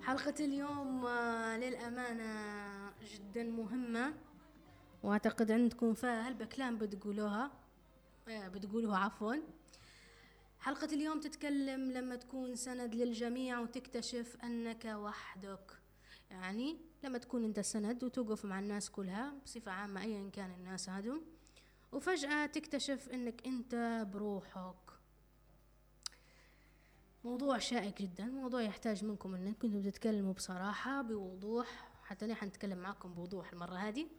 حلقة اليوم للأمانة جدا مهمة، وأعتقد عندكم فيها هالبكلام بتقولوها عفوا. حلقة اليوم تتكلم لما تكون سند للجميع وتكتشف أنك وحدك. يعني لما تكون أنت سند وتوقف مع الناس كلها بصفة عامة أيا كان الناس هادم، وفجأة تكتشف أنك أنت بروحك. موضوع شائك جدا، موضوع يحتاج منكم أنكم تتكلموا بصراحة بوضوح، حتى نحن نتكلم معكم بوضوح المرة هذه.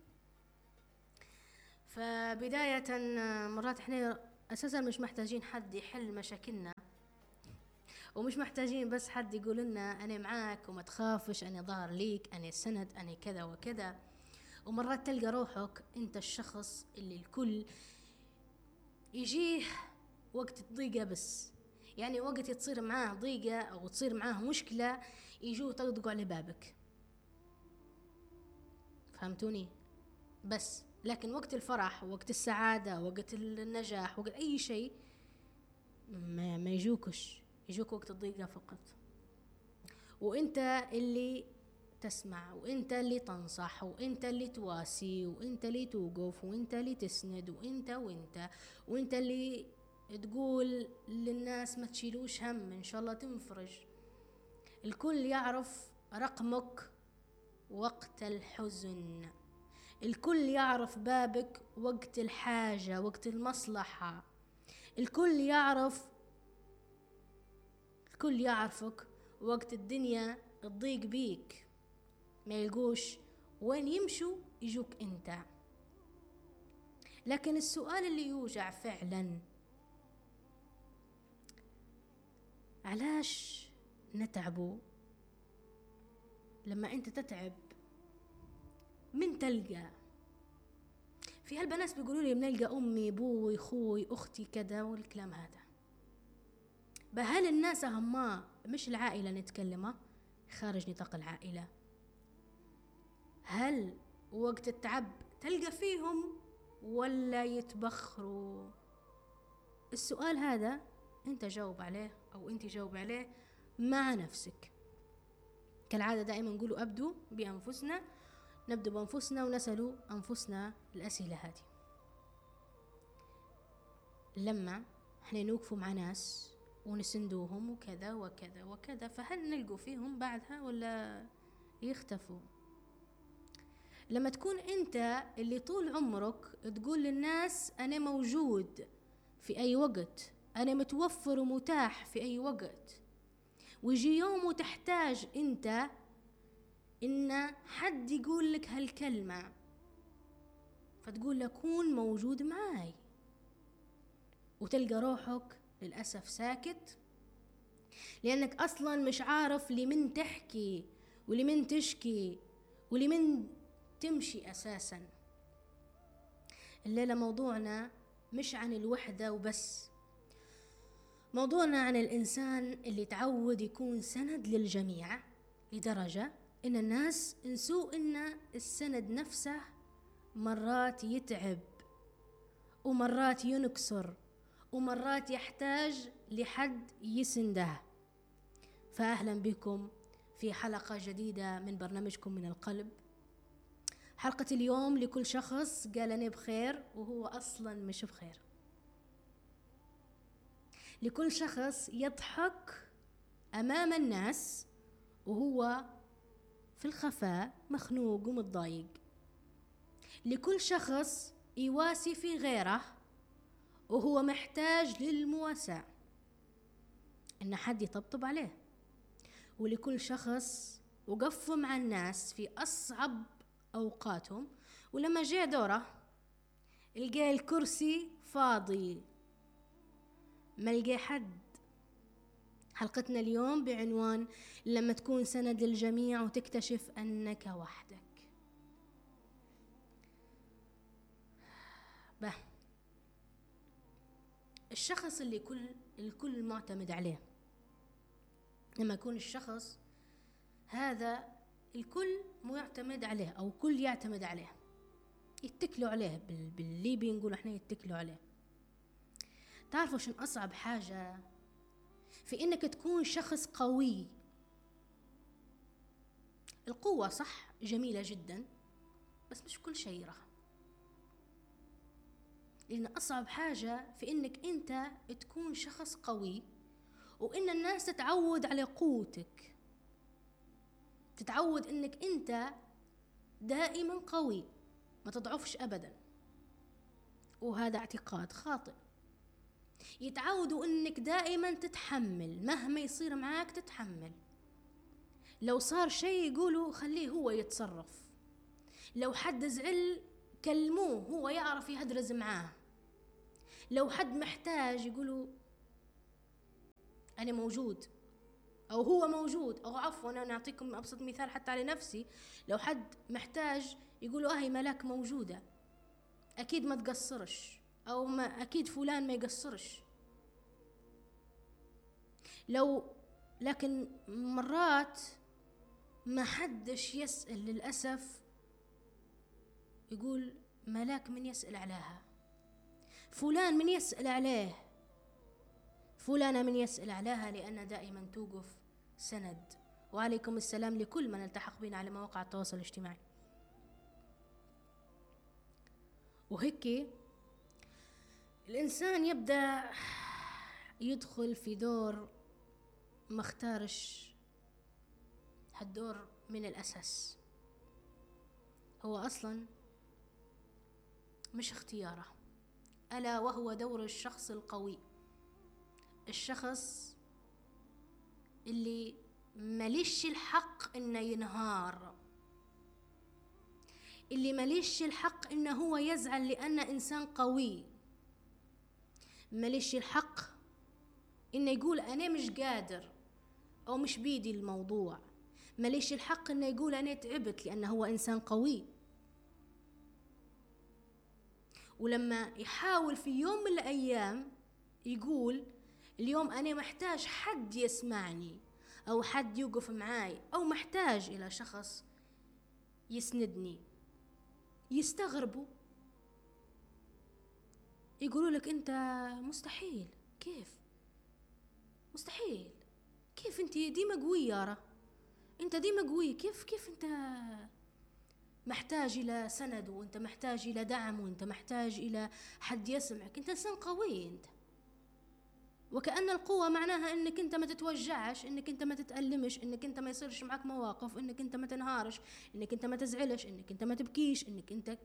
فبداية مرات احنا أساسا مش محتاجين حد يحل مشاكلنا، ومش محتاجين بس حد يقول لنا أنا معاك وما تخافش، أنا ظهر ليك، أنا سند، أنا كذا وكذا. ومرات تلقى روحك أنت الشخص اللي الكل يجيه وقت الضيقة، بس يعني وقت تصير معاه ضيقة أو تصير معاه مشكلة يجوا يطقطقوا على بابك. فهمتوني؟ بس لكن وقت الفرح، وقت السعادة، وقت النجاح، وقت أي شيء ما يجوكش، يجوك وقت الضيقة فقط. وانت اللي تسمع، وانت اللي تنصح، وانت اللي تواسي، وانت اللي توقف، وانت اللي تسند، وانت اللي تقول للناس ما تشيلوش هم، ان شاء الله تنفرج. الكل يعرف رقمك وقت الحزن، الكل يعرف بابك وقت الحاجة، وقت المصلحة. الكل يعرفك وقت الدنيا تضيق بيك، ما يلقوش وين يمشوا يجوك انت. لكن السؤال اللي يوجع فعلا، علاش نتعبوا؟ لما انت تتعب من تلقى؟ في هالبنات بيقولوا لي بنلقى امي، ابوي، اخوي، اختي، كذا والكلام هذا. بهل الناس هما مش العائلة نتكلمه خارج نطاق العائلة؟ هل وقت التعب تلقى فيهم ولا يتبخروا؟ السؤال هذا انت جاوب عليه او انت جاوب عليه مع نفسك. كالعادة دائما نقولوا نبدأ بأنفسنا ونسألوا أنفسنا الأسئلة هذه. لما احنا نوقفوا مع ناس ونسندوهم وكذا وكذا وكذا، فهل نلقوا فيهم بعدها ولا يختفوا؟ لما تكون انت اللي طول عمرك تقول للناس انا موجود في اي وقت، انا متوفر ومتاح في اي وقت، ويجي يوم وتحتاج انت ان حد يقول لك هالكلمة، فتقول له كون موجود معاي، وتلقى روحك للأسف ساكت، لأنك أصلا مش عارف لمن تحكي ولمن تشكي ولمن تمشي أساسا. الليلة موضوعنا مش عن الوحدة وبس، موضوعنا عن الإنسان اللي تعود يكون سند للجميع، لدرجة إن الناس نسوا إن السند نفسه مرات يتعب، ومرات ينكسر، ومرات يحتاج لحد يسنده. فأهلا بكم في حلقة جديدة من برنامجكم من القلب. حلقة اليوم لكل شخص قال أنا بخير وهو أصلا مش بخير، لكل شخص يضحك أمام الناس وهو في الخفاء مخنوق ومتضايق، لكل شخص يواسي في غيره وهو محتاج للمواساة، إن حد يطبطب عليه. ولكل شخص وقف مع الناس في أصعب أوقاتهم، ولما جاء دوره لقى الكرسي فاضي، ما لقى حد. حلقتنا اليوم بعنوان لما تكون سند للجميع وتكتشف أنك وحدك. الشخص اللي الكل معتمد عليه، لما يكون الشخص هذا الكل معتمد عليه أو كل يعتمد عليه، يتكلوا عليه، بالليبي نقول احنا يتكلوا عليه. تعرفوا شن أصعب حاجة في إنك تكون شخص قوي القوة صح جميلة جدا، بس مش كل شيء راح. لأن أصعب حاجة في إنك أنت تكون شخص قوي، وإن الناس تتعود على قوتك، تتعود إنك أنت دائما قوي، ما تضعفش أبدا. وهذا اعتقاد خاطئ. يتعودوا إنك دائما تتحمل، مهما يصير معاك تتحمل. لو صار شيء يقولوا خليه هو يتصرف، لو حد زعل كلموه هو يعرف يهدرز معاه، لو حد محتاج يقولوا أنا موجود، أو هو موجود. أو عفوا أنا نعطيكم أبسط مثال حتى على نفسي، لو حد محتاج يقولوا أهي ملاك موجودة، أكيد ما تقصرش، أو ما أكيد فلان ما يقصرش. لكن مرات ما حدش يسأل للأسف، يقول ملاك من يسأل عليها، فلان من يسأل عليه، فلانة من يسأل عليها، لأن دائما توقف سند. وعليكم السلام لكل من التحق بنا على مواقع التواصل الاجتماعي. وهيك الإنسان يبدأ يدخل في دور ما اختارش هالدور من الأساس، هو أصلا مش اختياره، ألا وهو دور الشخص القوي، الشخص اللي مليش الحق إنه ينهار، اللي مليش الحق إنه هو يزعل لأنه إنسان قوي، مليش الحق إنه يقول أنا مش قادر أو مش بيدي الموضوع، مليش الحق إنه يقول أنا تعبت لأنه هو إنسان قوي. ولما يحاول في يوم من الأيام يقول اليوم أنا محتاج حد يسمعني، أو حد يوقف معاي، أو محتاج إلى شخص يسندني، يستغربوا، يقولوا لك أنت مستحيل، كيف مستحيل، كيف أنت ديما قوية يارا، أنت ديما قوي، كيف أنت محتاج إلى سند، وأنت محتاج إلى دعم، وأنت محتاج إلى حد يسمعك، أنت إنسان قوي أنت. وكأن القوة معناها انك انت ما تتوجعش، انك انت ما تتألمش، انك انت ما يصيرش معك مواقف، انك انت ما تنهارش، انك انت ما تزعلش، انك انت ما تبكيش، انك انت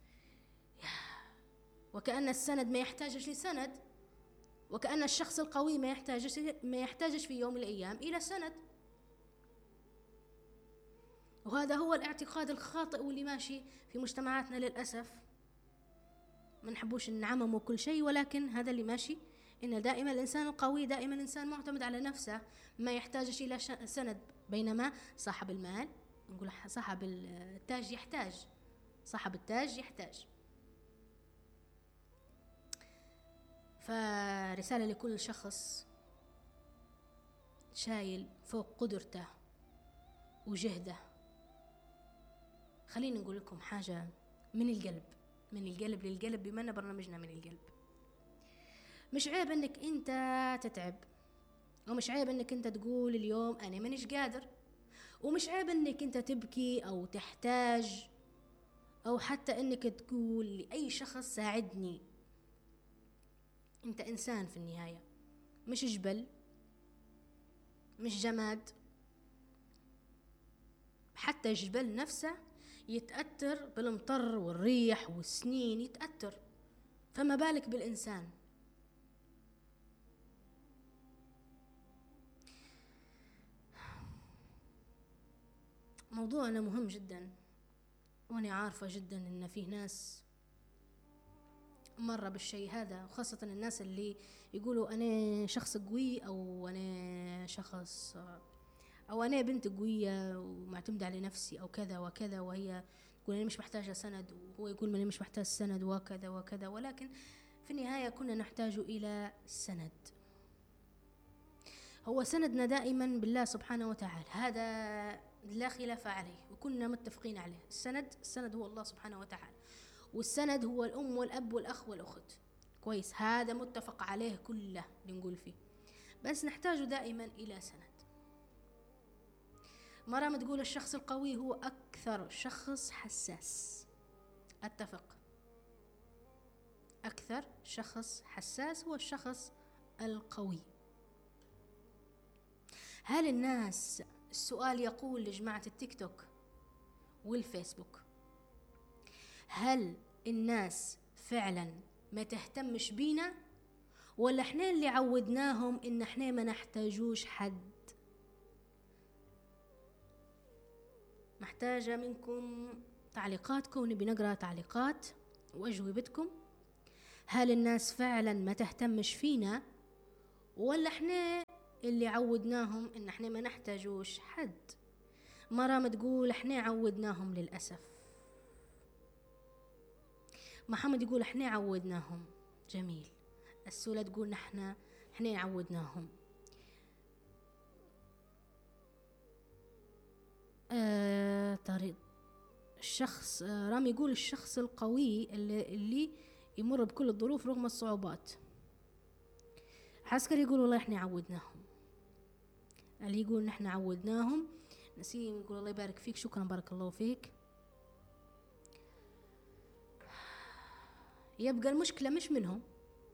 وكأن السند ما يحتاجش لسند، وكأن الشخص القوي ما يحتاجش في يوم من الأيام إلى سند. وهذا هو الاعتقاد الخاطئ واللي ماشي في مجتمعاتنا للأسف. ما نحبوش نعمموا كل شيء، ولكن هذا اللي ماشي، إن دائما الإنسان القوي دائما إنسان معتمد على نفسه، ما يحتاجش إلى سند. بينما صاحب المال، نقول صاحب التاج يحتاج، صاحب التاج يحتاج. فرسالة لكل شخص شايل فوق قدرته وجهده، خليني نقول لكم حاجة من القلب، من القلب للقلب، بما أن برنامجنا من القلب. مش عيب انك انت تتعب، ومش عيب انك انت تقول اليوم انا مانيش قادر، ومش عيب انك انت تبكي او تحتاج، او حتى انك تقول لاي شخص ساعدني. انت انسان في النهاية، مش جبل، مش جماد. حتى الجبل نفسه يتأثر بالمطر والريح والسنين، يتأثر، فما بالك بالإنسان. موضوعنا مهم جدا، وأنا عارفة جدا إن فيه ناس مرة بالشيء هذا، وخاصة الناس اللي يقولوا أنا شخص قوي، أو أنا شخص، أو أنا بنت قوية ومعتمدة على نفسي أو كذا وكذا، وهي تقول أنا مش محتاجة سند، وهو يقول أنا مش محتاج سند وكذا وكذا. ولكن في النهاية كنا نحتاج إلى سند. هو سندنا دائما بالله سبحانه وتعالى، هذا لا خلاف عليه وكنا متفقين عليه. السند هو الله سبحانه وتعالى، والسند هو الأم والأب والأخ والأخت، كويس، هذا متفق عليه كله اللي نقول فيه، بس نحتاج دائما إلى سند. مرام تقول الشخص القوي هو أكثر شخص حساس. أتفق، أكثر شخص حساس هو الشخص القوي. هل الناس، السؤال يقول لجماعة التيك توك والفيسبوك، هل الناس فعلا ما تهتمش بينا، ولا احنا اللي عودناهم ان احنا ما نحتاجوش حد؟ محتاجة منكم تعليقاتكم، نبي نقرأ تعليقات وأجوبتكم. هل الناس فعلا ما تهتمش فينا، ولا احنا اللي عودناهم ان احنا ما نحتاجوش حد؟ مرام تقول احنا عودناهم للأسف. محمد يقول احنا عودناهم. جميل. السولة تقول احنا عودناهم. طريق الشخص رامي يقول الشخص القوي اللي يمر بكل الظروف رغم الصعوبات. عسكري يقول والله احنا عودناهم. اللي يقول نحن عودناهم. نسيم يقول الله يبارك فيك، شكرا بارك الله فيك. يبقى المشكلة مش منهم.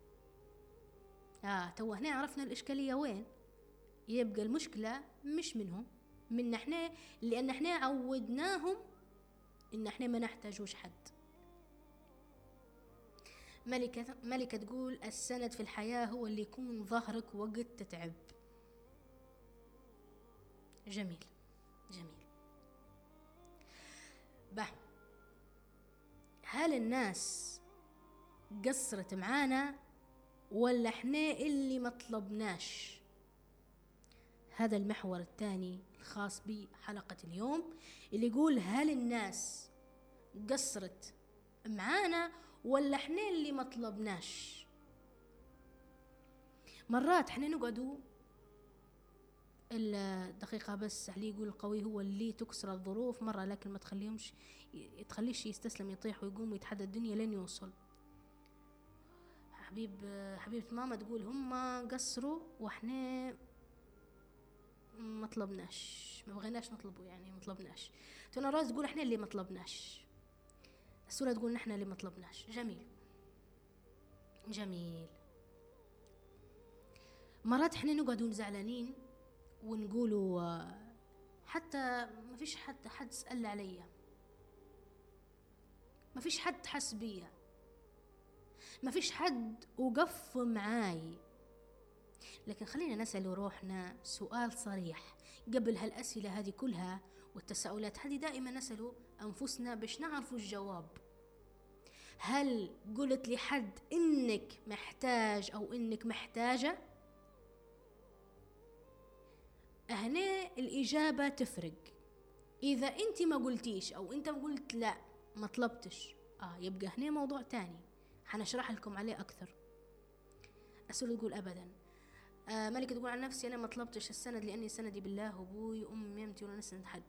تو هنا عرفنا الإشكالية وين. يبقى المشكلة مش منهم، من احنا، لأن احنا عودناهم إن احنا ما نحتاجوش حد. ملكة تقول السند في الحياة هو اللي يكون ظهرك وقت تتعب. جميل جميل. هل الناس قصرت معانا، ولا احنا اللي ما طلبناش؟ هذا المحور الثاني الخاص بحلقة اليوم، اللي يقول هل الناس قصرت معانا، ولا احنا اللي ما طلبناش؟ مرات احنا نقعدوا الدقيقة بس، اللي يقول القوي هو اللي تكسر الظروف مرة، لكن ما تخليش يستسلم، يطيح ويقوم ويتحدى الدنيا لين يوصل. حبيبة ماما تقول هم قصروا واحنا ما طلبناش، ما بغيناش نطلبه، يعني ما طلبناش. تونا راز تقول احنا اللي ما طلبناش. السورة تقول نحن اللي ما طلبناش. جميل جميل. مرات احنا نقعدوا زعلانين ونقولوا حتى ما فيش حد سأل عليا، ما فيش حد حس بيا، ما فيش حد وقف معاي. لكن خلينا نسأل روحنا سؤال صريح قبل هالأسئلة هذه كلها والتساؤلات هذه. دائما نسأل أنفسنا باش نعرفوا الجواب. هل قلت لحد إنك محتاج أو إنك محتاجة؟ هنا الإجابة تفرق. إذا أنت ما قلتيش أو أنت قلت لا ما طلبتش، يبقى هنا موضوع تاني حنشرح لكم عليه أكثر. السؤال تقول أبدا. ملكة تقول عن نفسي أنا ما طلبتش السند لأني سندي بالله وأبوي وأمي وأمتي ولا نسند حد.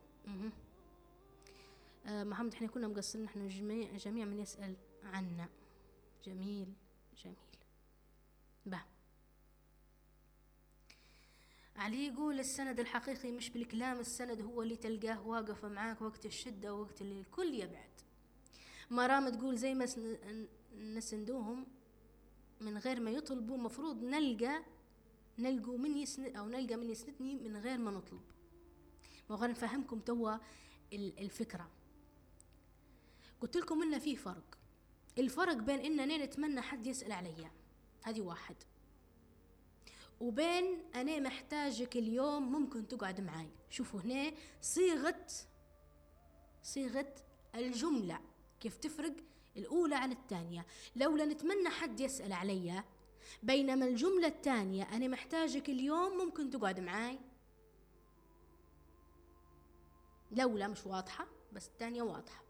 محمد احنا كنا مقصرين، نحن جميع من يسأل عنا. جميل جميل. علي يقول السند الحقيقي مش بالكلام، السند هو اللي تلقاه واقف معاك وقت الشدة ووقت اللي الكل يبعد. مرام تقول زي ما نسندوهم من غير ما يطلبوا، مفروض نلقى من يسند أو نلقى من يسندني من غير ما نطلب. وغير نفهمكم توا الفكرة. قلت لكم إن في فرق. الفرق بين إننا نتمنى حد يسأل عليا، هذه واحد، وبين أنا محتاجك اليوم ممكن تقعد معاي. شوفوا هنا صيغة الجملة كيف تفرق الأولى عن الثانية. لولا نتمنى حد يسأل عليا، بينما الجملة الثانية أنا محتاجك اليوم ممكن تقعد معاي. لولا مش واضحة، بس الثانية واضحة.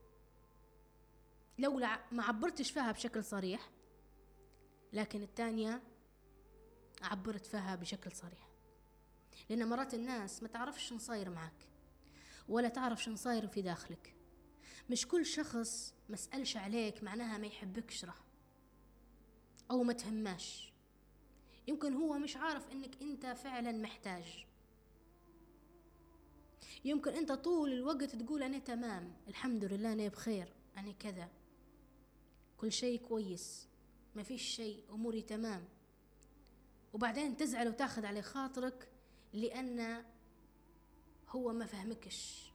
لولا ما عبرتش فيها بشكل صريح، لكن الثانية عبرت فيها بشكل صريح. لأن مرات الناس ما تعرفش نصاير معك، ولا تعرف نصاير في داخلك. مش كل شخص ما سألش عليك معناها ما يحبكش أو ما تهماش. يمكن هو مش عارف إنك أنت فعلا محتاج. يمكن انت طول الوقت تقول انا تمام الحمد لله انا بخير انا كذا كل شيء كويس ما فيش شيء اموري تمام، وبعدين تزعل وتاخذ على خاطرك لان هو ما فهمكش.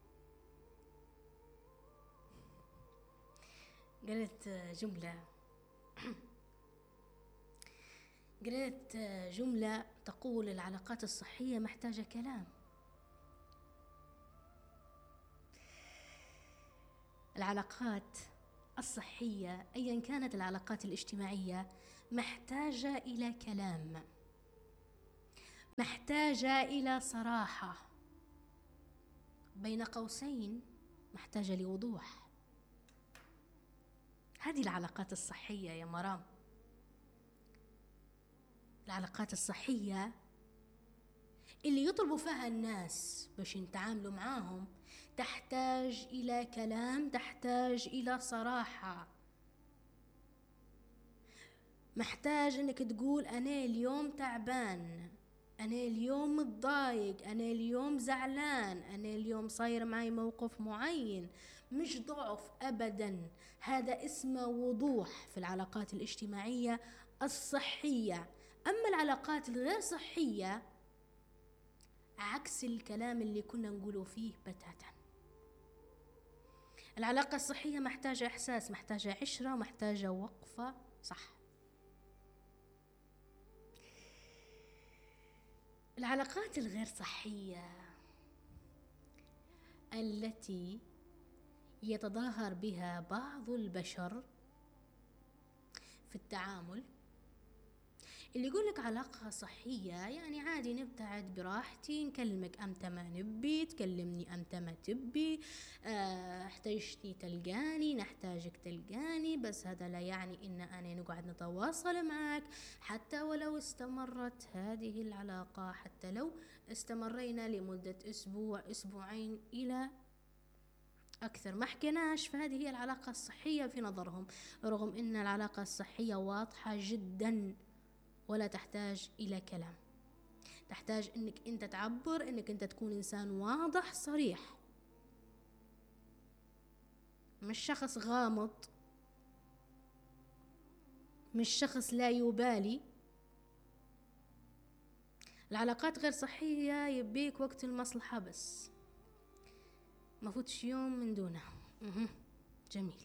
قريت جملة تقول العلاقات الصحية محتاجة كلام. العلاقات الصحية أيا كانت العلاقات الاجتماعية محتاجة إلى كلام، محتاجة إلى صراحة، بين قوسين محتاجة لوضوح. هذه العلاقات الصحية يا مرام. العلاقات الصحية اللي يطلبوا فيها الناس باش يتعاملوا معاهم تحتاج إلى كلام، تحتاج إلى صراحة، محتاج انك تقول انا اليوم تعبان، انا اليوم متضايق، انا اليوم زعلان، انا اليوم صاير معي موقف معين. مش ضعف ابدا، هذا اسمه وضوح في العلاقات الاجتماعية الصحية. اما العلاقات الغير صحية عكس الكلام اللي كنا نقوله فيه بتاتا. العلاقة الصحية محتاجة احساس، محتاجة عشرة، محتاجة وقفة صح. العلاقات الغير صحية التي يتظاهر بها بعض البشر في التعامل، اللي يقولك علاقة صحية يعني عادي نبتعد براحتي، نكلمك أمتى ما نبي، تكلمني أمتى ما تبي، احتاجتني تلقاني، نحتاجك تلقاني، بس هذا لا يعني إن أنا نقعد نتواصل معك حتى ولو استمرت هذه العلاقة، حتى لو استمرينا لمدة أسبوع أسبوعين إلى أكثر ما حكيناش، فهذه هي العلاقة الصحية في نظرهم، رغم إن العلاقة الصحية واضحة جدا ولا تحتاج إلى كلام. تحتاج إنك أنت تعبر، إنك أنت تكون إنسان واضح صريح، مش شخص غامض، مش شخص لا يبالي. العلاقات غير صحية يبيك وقت المصلحة بس، ما فوتش يوم من دونه. جميل.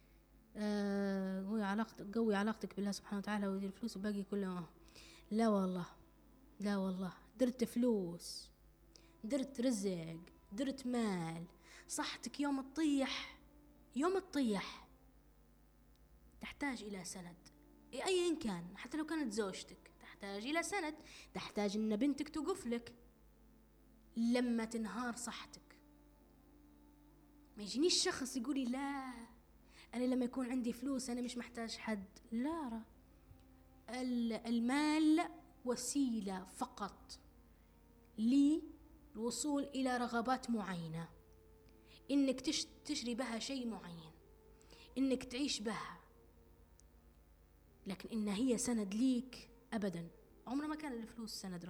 قوي علاقتك بالله سبحانه وتعالى ودي الفلوس وباقي كله. لا والله، لا والله، درت فلوس، درت رزق، درت مال، صحتك يوم تطيح، يوم تطيح تحتاج إلى سند أيا كان، حتى لو كانت زوجتك تحتاج إلى سند، تحتاج إن بنتك توقف لك لما تنهار صحتك. ما يجينيش شخص يقولي لا أنا لما يكون عندي فلوس أنا مش محتاج حد. لا، المال وسيلة فقط للوصول إلى رغبات معينة، إنك تشتري بها شيء معين، إنك تعيش بها، لكن إن هي سند ليك أبدا. عمره ما كان الفلوس سند له،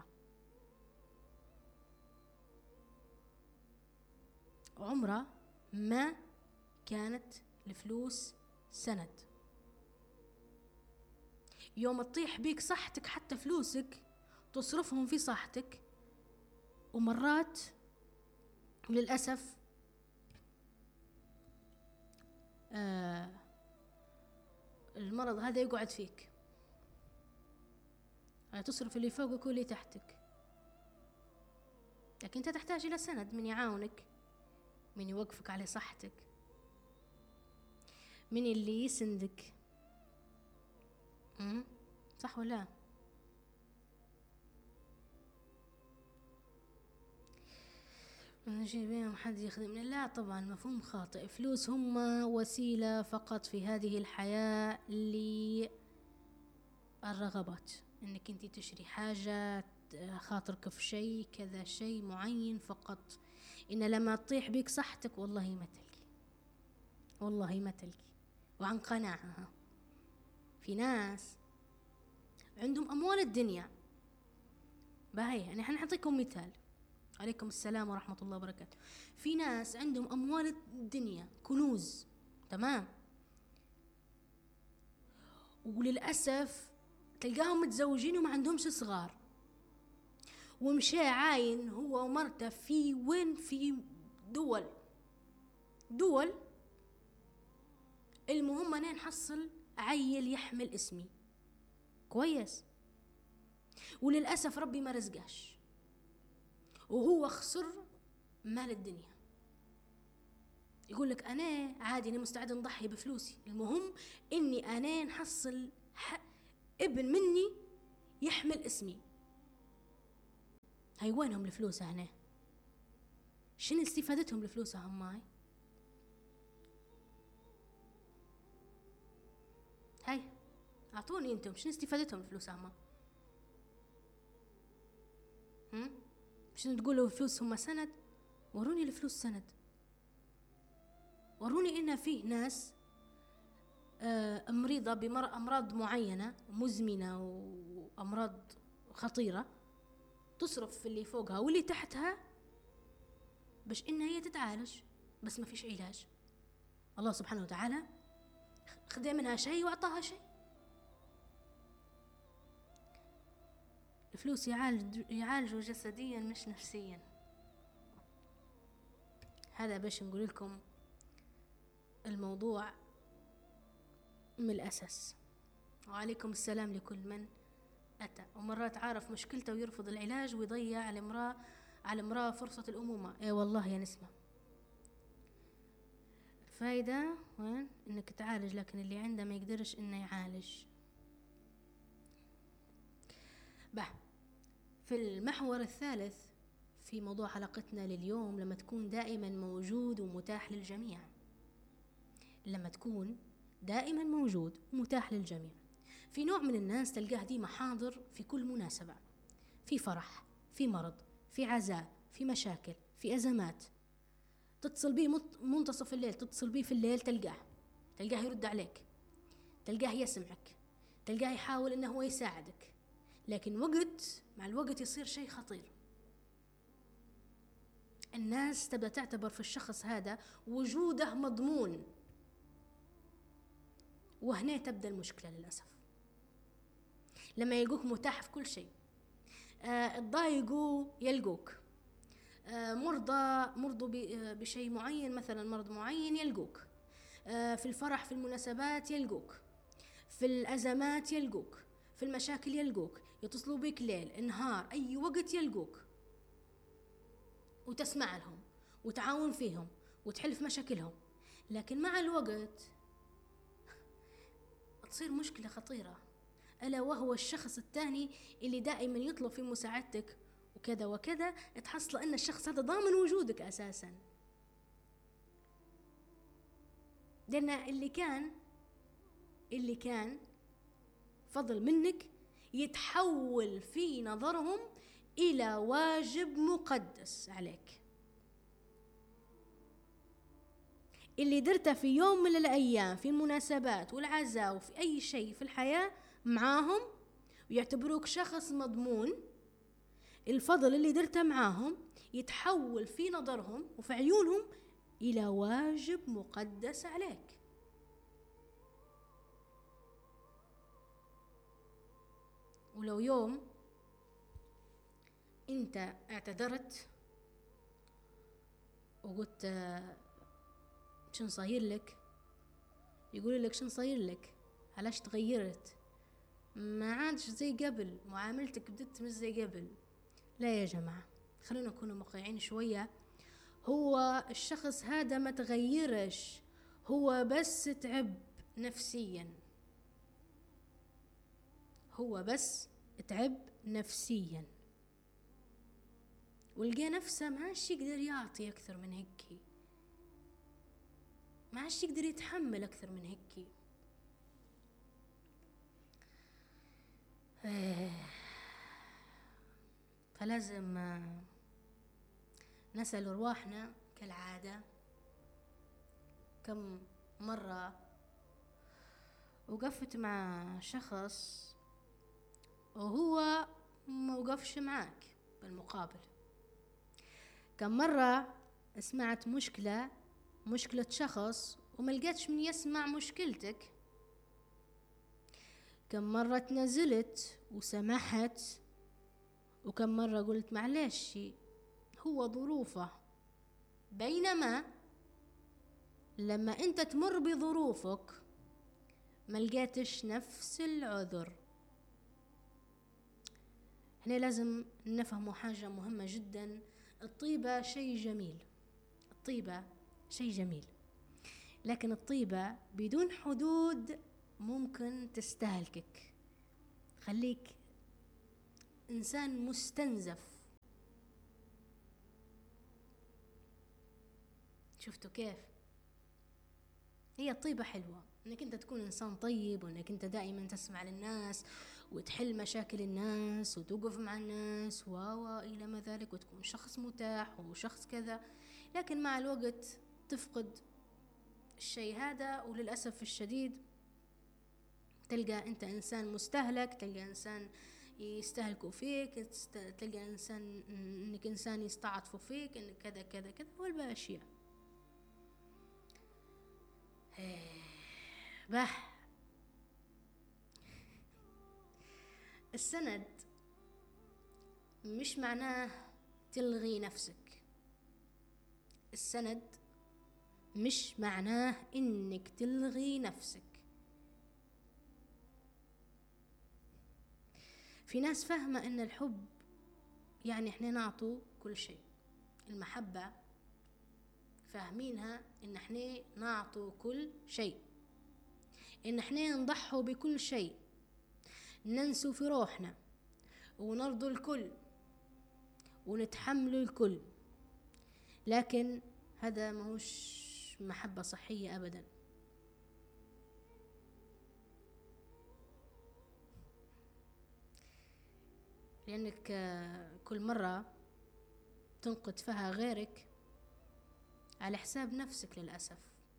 عمره ما كانت الفلوس سند. يوم تطيح بيك صحتك حتى فلوسك تصرفهم في صحتك، ومرات للأسف المرض هذا يقعد فيك، تصرف اللي فوقك واللي تحتك، لكن انت تحتاج الى سند من يعاونك، من يوقفك على صحتك، من اللي يسندك. صح ولا؟ نجي بيهم حد يخدمنا؟ لا طبعا، مفهوم خاطئ. فلوس هم وسيلة فقط في هذه الحياة للرغبات، انك انت تشتري حاجة، خاطرك في شيء كذا، شيء معين فقط. إن لما تطيح بيك صحتك والله ما تلقي، والله ما تلقي. وعن قناعة، في ناس عندهم أموال الدنيا باهي، يعني حنعطيكم مثال. عليكم السلام ورحمة الله وبركاته. في ناس عندهم أموال الدنيا، كنوز، تمام، وللأسف تلقاهم متزوجين وما عندهمش صغار، ومشى عاين هو ومرته في وين، في دول المهم أنا نحصل عيل يحمل اسمي كويس، وللأسف ربي ما رزقاش وهو خسر مال الدنيا. يقول لك أنا عادي، أنا مستعد نضحي بفلوسي، المهم إني أنا نحصل ابن مني يحمل اسمي. هاي وينهم الفلوس هنا؟ شنو استفادتهم الفلوس هاي؟ هاي أعطوني أنتم شنو استفادتهم الفلوس هما؟ شنو تقولوا الفلوس هم سند؟ وروني الفلوس سند، وروني إن فيه ناس مريضة بأمراض معينة مزمنة وأمراض خطيرة، تصرف في اللي فوقها واللي تحتها باش إنها هي تتعالج، بس ما فيش علاج. الله سبحانه وتعالى خذ منها شيء وأعطاها شيء. الفلوس يعالجوا جسديا مش نفسيا. هذا باش نقول لكم الموضوع من الأساس. وعليكم السلام لكل من أتى. ومرات عارف مشكلته ويرفض العلاج ويضيع على المرأة فرصة الأمومة. اي والله يا نسمة، الفايدة وين؟ انك تعالج، لكن اللي عنده ما يقدرش انه يعالج. في المحور الثالث في موضوع حلقتنا لليوم، لما تكون دائما موجود ومتاح للجميع. لما تكون دائما موجود ومتاح للجميع. في نوع من الناس تلقاه ديما حاضر في كل مناسبة، في فرح، في مرض، في عزاء، في مشاكل، في أزمات. تتصل به منتصف الليل، تتصل به في الليل تلقاه يرد عليك، تلقاه يسمعك، تلقاه يحاول انه هو يساعدك. لكن مع الوقت يصير شيء خطير. الناس تبدأ تعتبر في الشخص هذا وجوده مضمون، وهنا تبدأ المشكلة للأسف. لما يلقوك متاح في كل شيء، تضايقوا يلقوك، مرضوا بشيء معين، مثلا مرض معين يلقوك، في الفرح، في المناسبات يلقوك، في الأزمات يلقوك، في المشاكل يلقوك، يتصلوا بك ليل نهار، أي وقت يلقوك، وتسمع لهم وتعاون فيهم وتحل في مشاكلهم. لكن مع الوقت تصير مشكلة خطيرة، ألا وهو الشخص الثاني اللي دائما يطلب في مساعدتك وكذا وكذا، تحصل أن الشخص هذا ضامن وجودك أساسا. لأن اللي كان فضل منك يتحول في نظرهم إلى واجب مقدس عليك. اللي درته في يوم من الأيام في المناسبات والعزاء وفي أي شيء في الحياة معاهم، ويعتبروك شخص مضمون، الفضل اللي درته معاهم يتحول في نظرهم وفي عيونهم إلى واجب مقدس عليك. ولو يوم انت اعتذرت وقلت شن صاير لك، يقول لك شن صاير لك، علاش تغيرت، ما عادش زي قبل، معاملتك بدت مش زي قبل. لا يا جماعة، خلونا نكون واقعيين شوية. هو الشخص هذا ما تغيرش، هو بس تعب نفسيا، هو بس تعب نفسيا، ولقى نفسه ما عادش يقدر يعطي أكثر من هيك، ما عادش يقدر يتحمل أكثر من هيك. فلازم نسأل أرواحنا كالعادة. كم مرة وقفت مع شخص وهو ما وقفش معك بالمقابل، كم مرة سمعت مشكلة شخص وما لقيتش من يسمع مشكلتك؟ كم مرة تنزلت وسمحت، وكم مرة قلت معلش هو ظروفه، بينما لما انت تمر بظروفك ما لقيتش نفس العذر. احنا لازم نفهموا حاجة مهمة جدا، الطيبة شيء جميل، الطيبة شيء جميل، لكن الطيبة بدون حدود ممكن تستهلكك، خليك إنسان مستنزف. شفتوا كيف؟ هي الطيبة حلوة، انك انت تكون انسان طيب، وانك انت دائما تسمع للناس وتحل مشاكل الناس وتوقف مع الناس الى ما ذلك، وتكون شخص متاح وشخص كذا. لكن مع الوقت تفقد الشيء هذا، وللأسف الشديد تلقى انت انسان مستهلك، تلقى انسان يستهلكوا فيك، تلقى انك انسان يستعطفوا فيك، انك كذا كذا كذا والباشياء. السند مش معناه تلغي نفسك، السند مش معناه انك تلغي نفسك. في ناس فاهمة ان الحب يعني احنا نعطوا كل شيء، المحبة فاهمينها ان احنا نعطوا كل شيء، ان احنا نضحوا بكل شيء، ننسوا في روحنا ونرضوا الكل ونتحملوا الكل. لكن هذا ماهوش محبة صحية ابدا. لانك كل مرة تنقد فيها غيرك على حساب نفسك للأسف.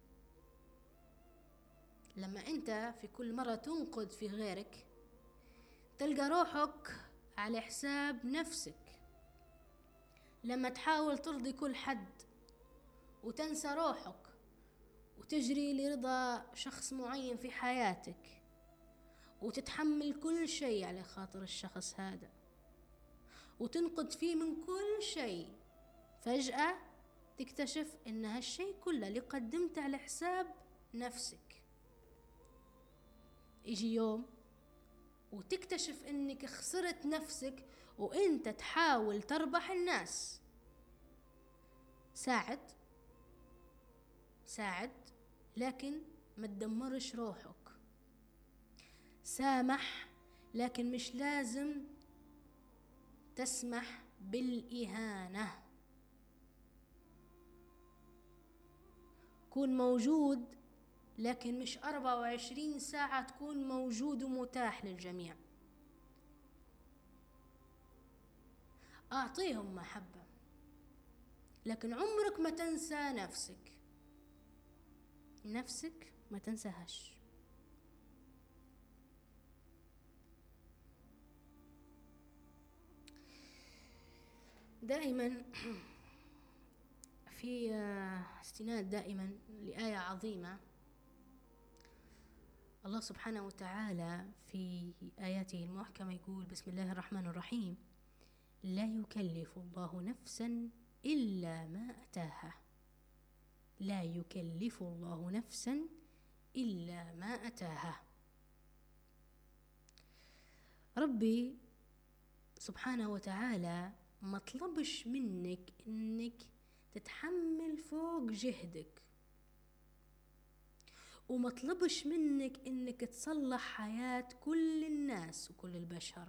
لما انت في كل مرة تنقد في غيرك تلقى روحك على حساب نفسك. لما تحاول ترضي كل حد وتنسى روحك وتجري لرضا شخص معين في حياتك وتتحمل كل شيء على خاطر الشخص هذا وتنقد فيه من كل شيء، فجأة تكتشف ان هالشيء كله اللي قدمته على حساب نفسك. يجي يوم وتكتشف انك خسرت نفسك وانت تحاول تربح الناس. ساعد لكن ما تدمرش روحك. سامح لكن مش لازم تسمح بالإهانة. كون موجود لكن مش 24 ساعة تكون موجود ومتاح للجميع. أعطيهم محبة لكن عمرك ما تنسى نفسك ما تنساهاش. دائما في استناد دائما لآية عظيمة، الله سبحانه وتعالى في آياته المحكمة يقول: بسم الله الرحمن الرحيم: لا يكلف الله نفسا إلا ما أتاها. لا يكلف الله نفسا إلا ما أتاها. ربي سبحانه وتعالى ما طلبش منك إنك تتحمل فوق جهدك، وما طلبش منك إنك تصلح حياة كل الناس وكل البشر.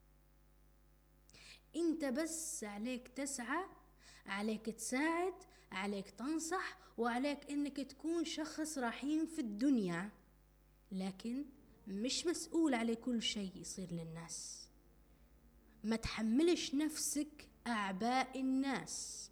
انت بس عليك تسعى، عليك تساعد، عليك تنصح، وعليك انك تكون شخص رحيم في الدنيا، لكن مش مسؤول على كل شيء يصير للناس. ما تحملش نفسك أعباء الناس.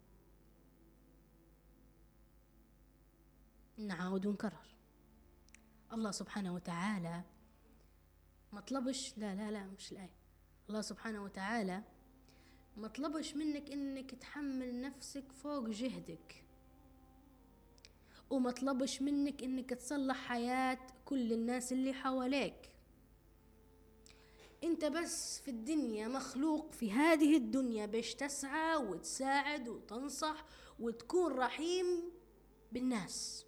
نعاود ونكرر، الله سبحانه وتعالى ما طلبش، لا مش الآية. الله سبحانه وتعالى ما طلبش منك انك تحمل نفسك فوق جهدك، وما طلبش منك انك تصلح حياة كل الناس اللي حواليك. انت بس في الدنيا مخلوق في هذه الدنيا باش تسعى وتساعد وتنصح وتكون رحيم بالناس،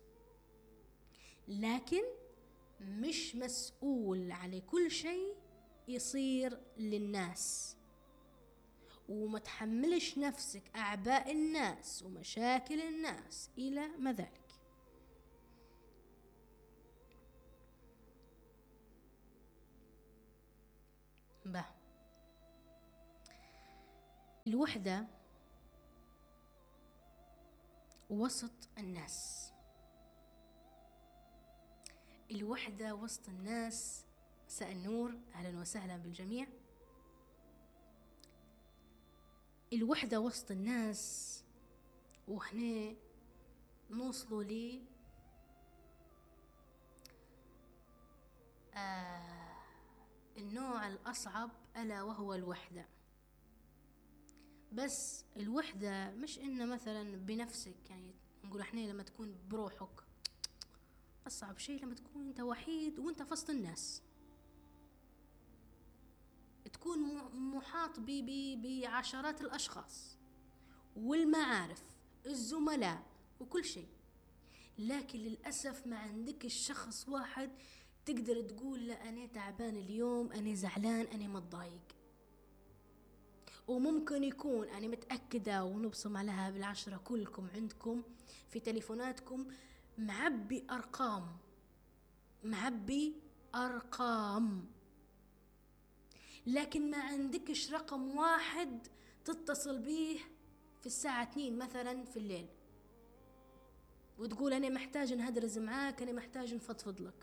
لكن مش مسؤول على كل شيء يصير للناس، وما تحملش نفسك أعباء الناس ومشاكل الناس إلى ما ذلك. الوحدة وسط الناس، الوحدة وسط الناس. مساء النور، أهلا وسهلا بالجميع. الوحدة وسط الناس، وهنا نوصلوا لي النوع الأصعب، ألا وهو الوحدة. بس الوحدة مش إنه مثلا بنفسك، يعني نقول إحنا لما تكون بروحك، أصعب شيء لما تكون أنت وحيد وأنت في وسط الناس، تكون محاط بعشرات الأشخاص والمعارف الزملاء وكل شيء، لكن للأسف ما عندك الشخص واحد تقدر تقول لا أنا تعبان اليوم، أنا زعلان، أنا متضايق. وممكن يكون، أنا متأكدة ونبصم عليها بالعشرة كلكم عندكم في تليفوناتكم معبي أرقام، لكن ما عندكش رقم واحد تتصل به في الساعة 2 مثلا في الليل وتقول أنا محتاج نهدرز معاك، أنا محتاج نفضفض لك.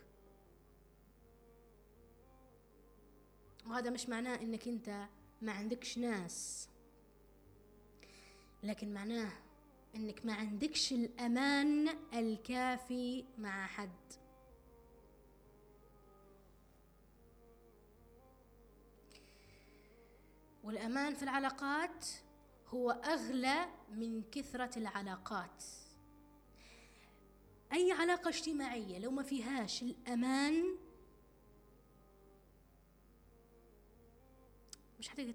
وهذا مش معناه إنك أنت ما عندكش ناس، لكن معناه إنك ما عندكش الأمان الكافي مع حد. والأمان في العلاقات هو أغلى من كثرة العلاقات. أي علاقة اجتماعية لو ما فيهاش الأمان مش هتقدر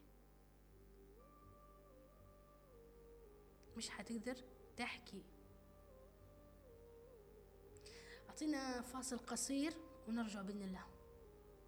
تحكي. أعطينا فاصل قصير ونرجع بإذن الله.